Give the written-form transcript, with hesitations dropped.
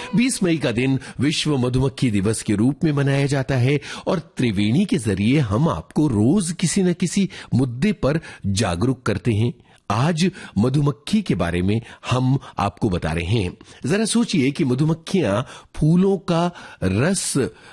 20 मई का दिन विश्व मधुमक्खी दिवस के रूप में मनाया जाता है और त्रिवेणी के जरिए हम आपको रोज किसी न किसी मुद्दे पर जागरूक करते हैं। आज मधुमक्खी के बारे में हम आपको बता रहे हैं। जरा सोचिए कि मधुमक्खियां फूलों का रस